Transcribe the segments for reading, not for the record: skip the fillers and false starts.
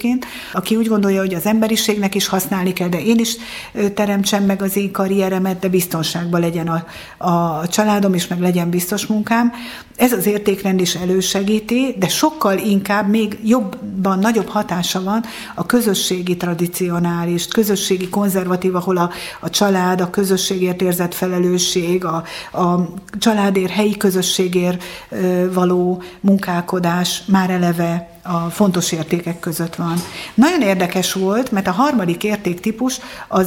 egyébként, aki úgy gondolja, hogy az emberiségnek is használni kell, de én is teremtsem meg az én karrieremet, de biztonságban legyen a családom, és meg legyen biztos munkám. Ez az értékrend is elősegíti, de sokkal inkább, még jobban, nagyobb hatása van a közösségi tradicionális, közösségi konzervatív, ahol a család, a közösségért érzett felelősség, a családért, helyi közösségért való munkálkodás már eleve a fontos értékek között van. Nagyon érdekes volt, mert a harmadik értéktípus,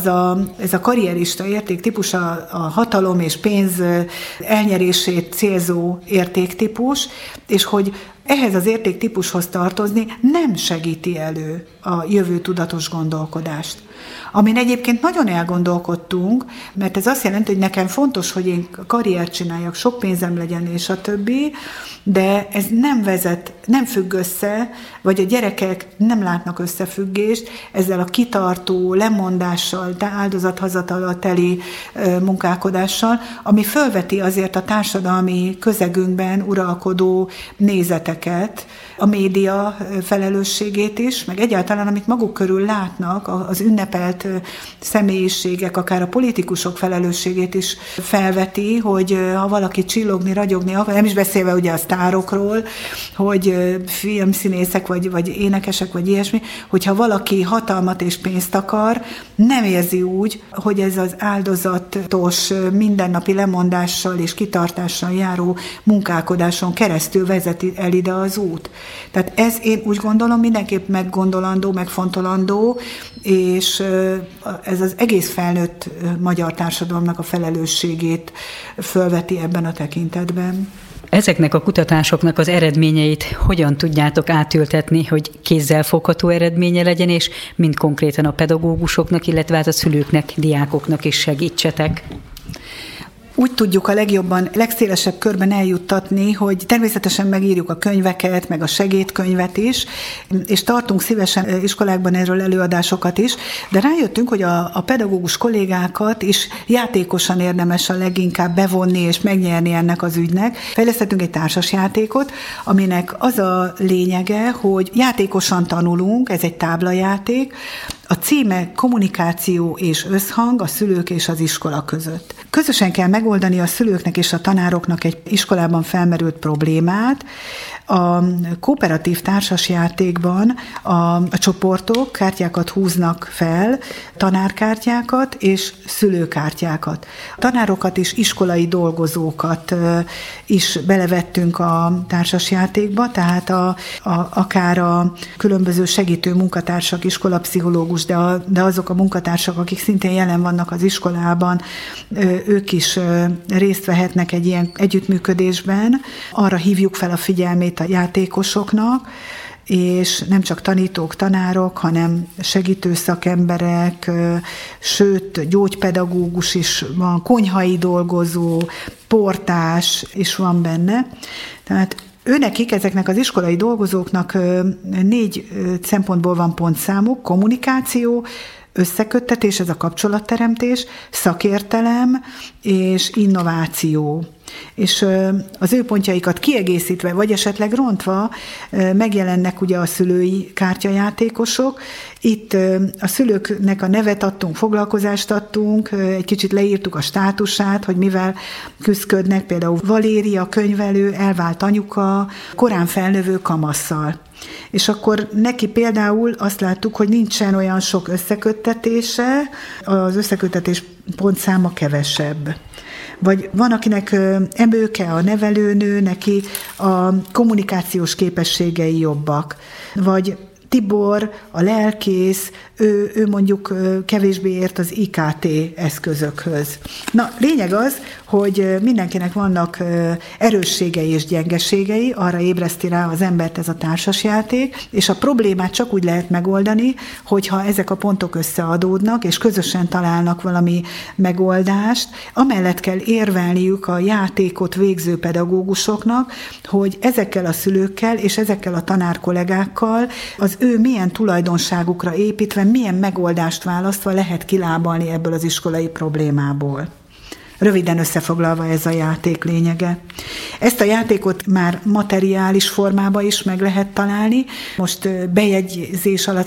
ez a karrierista értéktípus, a hatalom és pénz elnyerését célzó értéktípus, és hogy ehhez az értéktípushoz tartozni nem segíti elő a jövő tudatos gondolkodást. Amin egyébként nagyon elgondolkodtunk, mert ez azt jelenti, hogy nekem fontos, hogy én karriert csináljak, sok pénzem legyen, és a többi, de ez nem függ össze, vagy a gyerekek nem látnak összefüggést ezzel a kitartó, lemondással, áldozathazatallal teli munkálkodással, ami fölveti azért a társadalmi közegünkben uralkodó nézeteket, a média felelősségét is, meg egyáltalán, amit maguk körül látnak, az ünnepelt személyiségek, akár a politikusok felelősségét is felveti, hogy ha valaki csillogni, ragyogni akar, nem is beszélve ugye a sztárokról, hogy filmszínészek, vagy énekesek, vagy ilyesmi, hogyha valaki hatalmat és pénzt akar, nem érzi úgy, hogy ez az áldozatos, mindennapi lemondással és kitartással járó munkálkodáson keresztül vezeti el ide az út. Tehát ez, én úgy gondolom, mindenképp meggondolandó, megfontolandó, és ez az egész felnőtt magyar társadalomnak a felelősségét fölveti ebben a tekintetben. Ezeknek a kutatásoknak az eredményeit hogyan tudjátok átültetni, hogy kézzelfogható eredménye legyen, és mind konkrétan a pedagógusoknak, illetve hát a szülőknek, diákoknak is segítsetek? Úgy tudjuk a legjobban, legszélesebb körben eljuttatni, hogy természetesen megírjuk a könyveket, meg a segédkönyvet is, és tartunk szívesen iskolákban erről előadásokat is, de rájöttünk, hogy a pedagógus kollégákat is játékosan érdemes a leginkább bevonni és megnyerni ennek az ügynek. Fejlesztettünk egy társasjátékot, aminek az a lényege, hogy játékosan tanulunk, ez egy táblajáték, a címe kommunikáció és összhang a szülők és az iskola között. Közösen kell megoldani a szülőknek és a tanároknak egy iskolában felmerült problémát. A kooperatív társasjátékban a csoportok kártyákat húznak fel, tanárkártyákat és szülőkártyákat. Tanárokat és iskolai dolgozókat is belevettünk a társasjátékba, tehát akár a különböző segítő munkatársak, iskolapszichológus, de azok a munkatársak, akik szintén jelen vannak az iskolában, ők is részt vehetnek egy ilyen együttműködésben. Arra hívjuk fel a figyelmét a játékosoknak, és nem csak tanítók, tanárok, hanem segítő szakemberek, sőt, gyógypedagógus is van, konyhai dolgozó, portás is van benne. Tehát őnekik, ezeknek az iskolai dolgozóknak 4 szempontból van pontszámuk: kommunikáció, összeköttetés, ez a kapcsolatteremtés, szakértelem és innováció. És az ő pontjaikat kiegészítve, vagy esetleg rontva megjelennek ugye a szülői kártyajátékosok. Itt a szülőknek a nevet adtunk, foglalkozást adtunk, egy kicsit leírtuk a státusát, hogy mivel küszködnek, például Valéria könyvelő, elvált anyuka, korán felnövő kamasszal. És akkor neki például azt láttuk, hogy nincsen olyan sok összeköttetése, az összeköttetés pontszáma kevesebb. Vagy van, akinek Emőke, a nevelőnő, neki a kommunikációs képességei jobbak. Vagy Tibor, a lelkész, ő mondjuk kevésbé ért az IKT eszközökhöz. Na, lényeg az, hogy mindenkinek vannak erősségei és gyengeségei, arra ébreszti rá az embert ez a társasjáték, és a problémát csak úgy lehet megoldani, hogyha ezek a pontok összeadódnak, és közösen találnak valami megoldást. Amellett kell érvelniük a játékot végző pedagógusoknak, hogy ezekkel a szülőkkel és ezekkel a tanárkollégákkal az ő milyen tulajdonságukra építve, milyen megoldást választva lehet kilábalni ebből az iskolai problémából. Röviden összefoglalva ez a játék lényege. Ezt a játékot már materiális formában is meg lehet találni. Most bejegyzés alatt